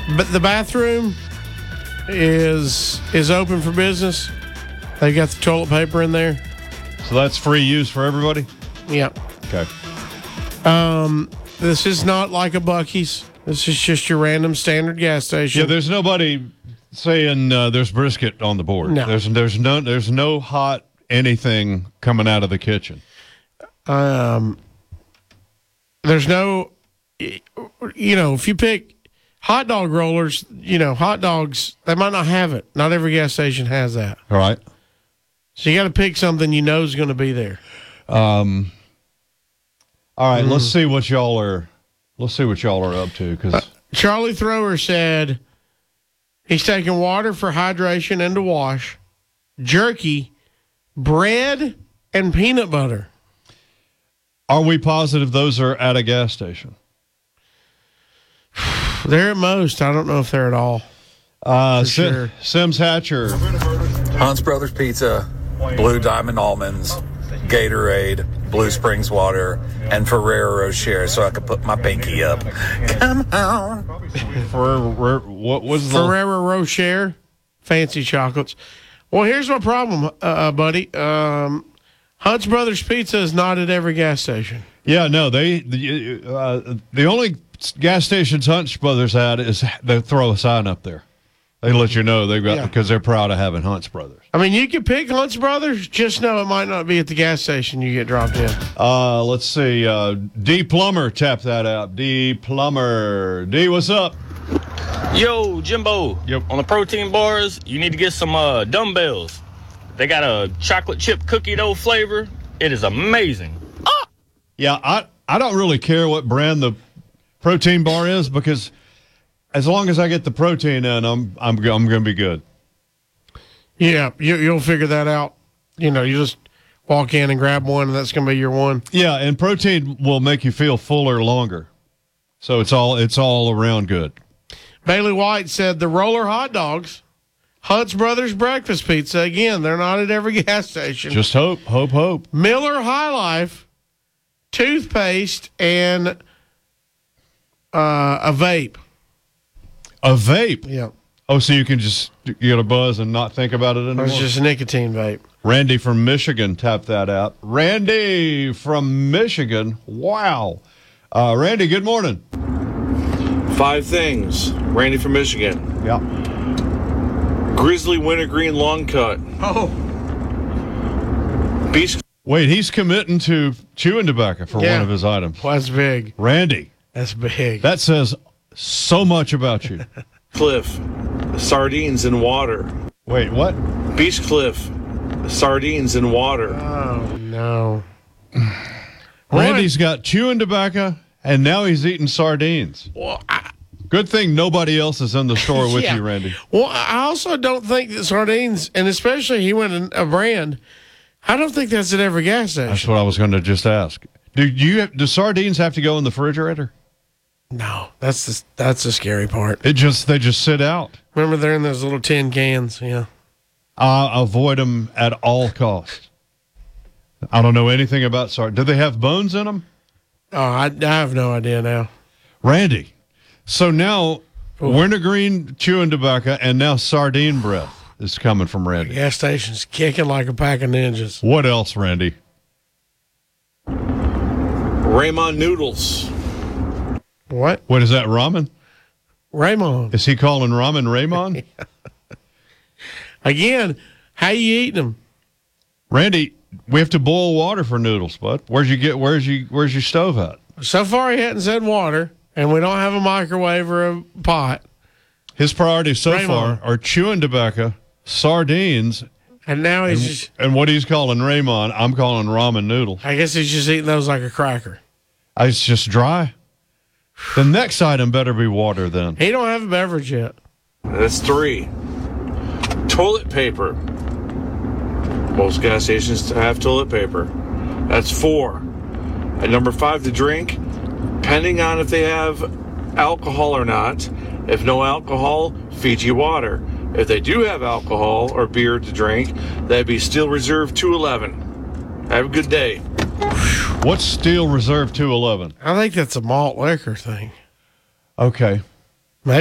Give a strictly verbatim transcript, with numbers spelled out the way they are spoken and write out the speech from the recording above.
but the bathroom is is open for business. They got the toilet paper in there. So that's free use for everybody? Yeah. Okay. Um, this is not like a Buc-ee's. This is just your random standard gas station. Yeah, there's nobody saying uh, there's brisket on the board. No. There's there's no there's no hot anything coming out of the kitchen. Um, there's no, you know, if you pick hot dog rollers, you know, hot dogs, they might not have it. Not every gas station has that. All right. So you got to pick something you know is going to be there. Um. All right, Mm. let's see what y'all are. Let's see what y'all are up to. Because uh, Charlie Thrower said he's taking water for hydration and to wash, jerky, bread, and peanut butter. are we positive those are at a gas station? They're at most. I don't know if they're at all. Uh, For Sim, sure. Sims Hatcher. Hunt's Brothers Pizza, Blue Diamond Almonds, Gatorade, Blue Springs Water, and Ferrero Rocher, so I could put my pinky up. Come on. Ferrero, what was the Ferrero Rocher, fancy chocolates. Well, here's my problem, uh, buddy. Um, Hunt's Brothers Pizza is not at every gas station. Yeah, no, they the, uh, the only gas stations Hunt's Brothers had is they throw a sign up there. They let you know they've got Yeah. because they're proud of having Hunt's Brothers. I mean, you can pick Hunt's Brothers, just know it might not be at the gas station you get dropped in. Uh, let's see. Uh, D Plumber, tap that out. D Plumber. D, what's up? Yo, Jimbo. Yep. On the protein bars, you need to get some uh, dumbbells. They got a chocolate chip cookie dough flavor. It is amazing. Ah! Yeah, I, I don't really care what brand the protein bar is because as long as I get the protein in, I'm I'm I'm going to be good. Yeah, you, you'll figure that out. You know, you just walk in and grab one, and that's going to be your one. Yeah, and protein will make you feel fuller longer. So it's all it's all around good. Bailey White said the roller hot dogs, Hunt's Brothers breakfast pizza. Again, they're not at every gas station. Just hope, hope, hope. Miller High Life, toothpaste, and uh, a vape. A vape. Yeah, Oh, so you can just get a buzz and not think about it it anymore? was just a nicotine vape. Randy from Michigan, tap that out. Randy from Michigan. Wow. Uh, Randy, good morning. Five things. Randy from Michigan. Yeah. Grizzly Wintergreen Long Cut. Oh, Beast Wait, he's committing to chewing tobacco for Yeah. one of his items. well, that's big. Randy, That's big. that says so much about you. Cliff. Sardines in water. Wait, what? Beach Cliff. Sardines in water. Oh no. Randy's got chewing tobacco, and now he's eating sardines. Well, I, Good thing nobody else is in the store with Yeah. you, Randy. well, I also don't think that sardines, and especially he went in a brand. I don't think that's at every gas That's station. what I was going to just ask. Do you have, do sardines have to go in the refrigerator? No, that's the that's the scary part. It just they just sit out. Remember, they're in those little tin cans. Yeah. I avoid them at all costs. I don't know anything about sardines. Do they have bones in them? Oh, I, I have no idea now. Randy. So now wintergreen chewing tobacco and now sardine breath is coming from Randy. Gas station's kicking like a pack of ninjas. What else, Randy? Raymond Noodles. What? What is that, ramen? Raymond. Is he calling ramen Raymond? Again, how you eating them? Randy, we have to boil water for noodles, bud. Where's you get where's you where's your stove at? So far, he hadn't said water, and we don't have a microwave or a pot. His priorities so Raymond. far are chewing tobacco, sardines, And now he's just, and what he's calling Raymond, I'm calling ramen noodles. I guess he's just eating those like a cracker. It's just dry. The next item better be water then. He don't have a beverage yet. That's three. Toilet paper. Most gas stations have toilet paper. That's four. At number five, to drink, depending on if they have alcohol or not. If no alcohol, Fiji water. If they do have alcohol or beer to drink, that'd be Steel Reserve two eleven. Have a good day. What's Steel Reserve two eleven? I think that's a malt liquor thing. Okay.